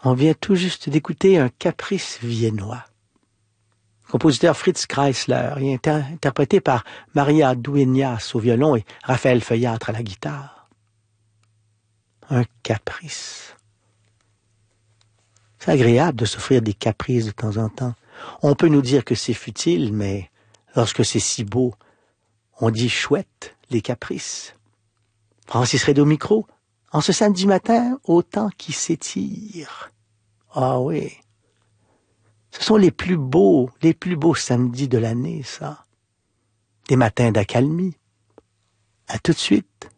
On vient tout juste d'écouter un caprice viennois. Compositeur Fritz Kreisler, il est interprété par Maria Dueñas au violon et Raphaël Feuillâtre à la guitare. Un caprice. C'est agréable de s'offrir des caprices de temps en temps. On peut nous dire que c'est futile, mais lorsque c'est si beau, on dit chouette les caprices. Francis Reynaud au micro, en ce samedi matin, au temps qui s'étire. Ah oui. Ce sont les plus beaux samedis de l'année, ça. Des matins d'accalmie. À tout de suite.